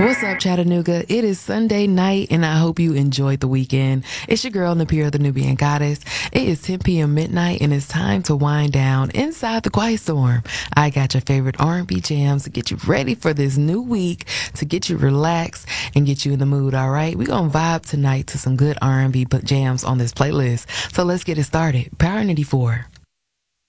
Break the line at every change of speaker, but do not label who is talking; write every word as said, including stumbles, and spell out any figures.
What's up, Chattanooga? It is Sunday night, and I hope you enjoyed the weekend. It's your girl, Napira, the Nubian Goddess. It is ten p.m. midnight, and it's time to wind down inside the Quiet Storm. I got your favorite R and B jams to get you ready for this new week, to get you relaxed and get you in the mood, all right? We're going to vibe tonight to some good R and B jams on this playlist. So let's get it started. Power ninety-four.